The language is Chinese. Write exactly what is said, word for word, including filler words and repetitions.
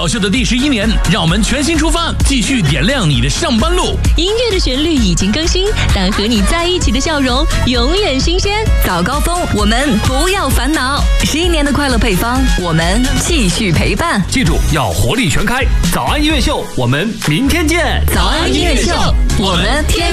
秀的第十一年，让我们全新出发，继续点亮你的上班路。 音乐的旋律已经更新，但和你在一起的笑容永远新鲜。 早高峰，我们不要烦恼。十一年的快乐配方，我们继续陪伴。 记住，要活力全开。早安音乐秀，我们明天见。 早安音乐秀，我们天。